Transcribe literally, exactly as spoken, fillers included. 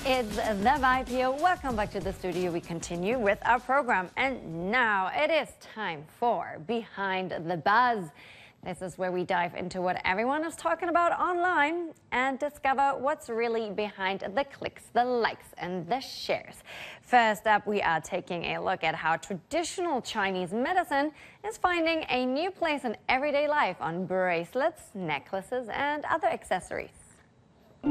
It's The Vibe here. Welcome back to the studio. We continue with our program. And now it is time for Behind the Buzz. This is where we dive into what everyone is talking about online and discover what's really behind the clicks, the likes, and the shares. First up, we are taking a look at how traditional Chinese medicine is finding a new place in everyday life on bracelets, necklaces, and other accessories.